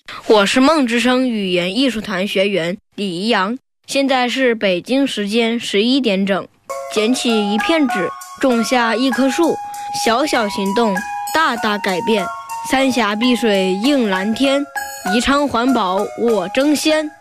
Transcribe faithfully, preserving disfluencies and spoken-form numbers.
我是梦之声语言艺术团学员李怡阳，现在是北京时间十一点整。捡起一片纸，种下一棵树，小小行动，大大改变。三峡碧水映蓝天，宜昌环保我争先。